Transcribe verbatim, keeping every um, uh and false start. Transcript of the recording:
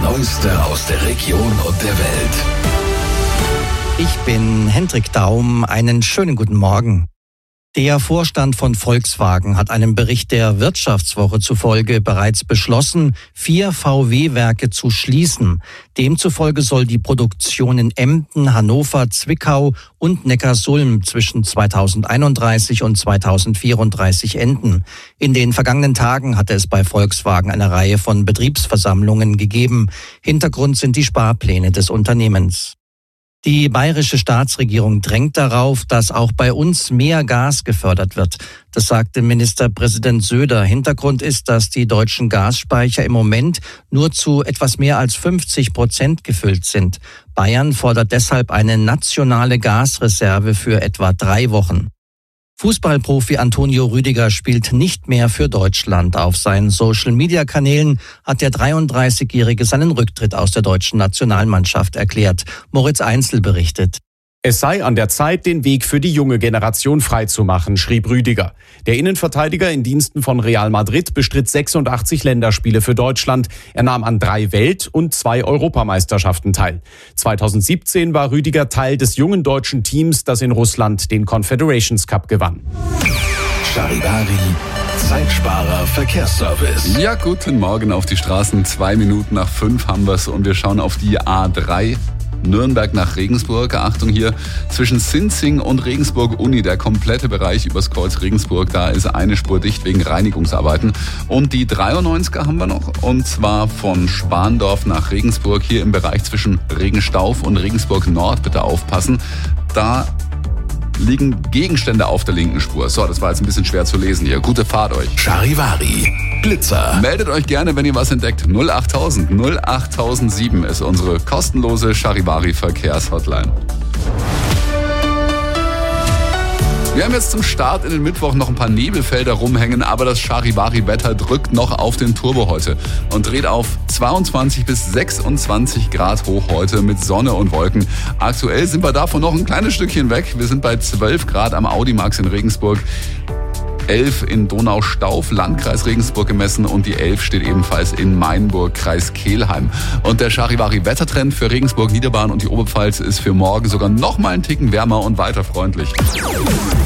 Neueste aus der Region und der Welt. Ich bin Hendrik Daum. Einen schönen guten Morgen. Der Vorstand von Volkswagen hat einem Bericht der Wirtschaftswoche zufolge bereits beschlossen, vier V W-Werke zu schließen. Demzufolge soll die Produktion in Emden, Hannover, Zwickau und Neckarsulm zwischen zweitausendeinunddreißig und zweitausendvierunddreißig enden. In den vergangenen Tagen hatte es bei Volkswagen eine Reihe von Betriebsversammlungen gegeben. Hintergrund sind die Sparpläne des Unternehmens. Die bayerische Staatsregierung drängt darauf, dass auch bei uns mehr Gas gefördert wird. Das sagte Ministerpräsident Söder. Hintergrund ist, dass die deutschen Gasspeicher im Moment nur zu etwas mehr als fünfzig Prozent gefüllt sind. Bayern fordert deshalb eine nationale Gasreserve für etwa drei Wochen. Fußballprofi Antonio Rüdiger spielt nicht mehr für Deutschland. Auf seinen Social-Media-Kanälen hat der dreiunddreißigjährige seinen Rücktritt aus der deutschen Nationalmannschaft erklärt. Moritz Einzel berichtet. Es sei an der Zeit, den Weg für die junge Generation freizumachen, schrieb Rüdiger. Der Innenverteidiger in Diensten von Real Madrid bestritt sechsundachtzig Länderspiele für Deutschland. Er nahm an drei Welt- und zwei Europameisterschaften teil. zweitausendsiebzehn war Rüdiger Teil des jungen deutschen Teams, das in Russland den Confederations Cup gewann. Charivari, Zeitsparer Verkehrsservice. Ja, guten Morgen auf die Straßen. Zwei Minuten nach fünf haben wir es und wir schauen auf die A drei. Nürnberg nach Regensburg. Achtung hier, zwischen Sinzing und Regensburg-Uni, der komplette Bereich übers Kreuz Regensburg, da ist eine Spur dicht wegen Reinigungsarbeiten. Und die dreiundneunziger haben wir noch, und zwar von Spandorf nach Regensburg, hier im Bereich zwischen Regenstauf und Regensburg-Nord, bitte aufpassen. Da liegen Gegenstände auf der linken Spur. So, das war jetzt ein bisschen schwer zu lesen hier. Gute Fahrt euch. Charivari, Blitzer. Meldet euch gerne, wenn ihr was entdeckt. null achttausend null achttausendsieben ist unsere kostenlose Charivari-Verkehrshotline. Wir haben jetzt zum Start in den Mittwoch noch ein paar Nebelfelder rumhängen, aber das Charivari-Wetter drückt noch auf den Turbo heute und dreht auf zweiundzwanzig bis sechsundzwanzig Grad hoch heute mit Sonne und Wolken. Aktuell sind wir davon noch ein kleines Stückchen weg. Wir sind bei zwölf Grad am Audimax in Regensburg. elf in Donaustauf, Landkreis Regensburg gemessen, und die elf steht ebenfalls in Mainburg, Kreis Kelheim. Und der Charivari-Wettertrend für Regensburg, Niederbayern und die Oberpfalz ist für morgen sogar noch mal einen Ticken wärmer und weiter freundlich.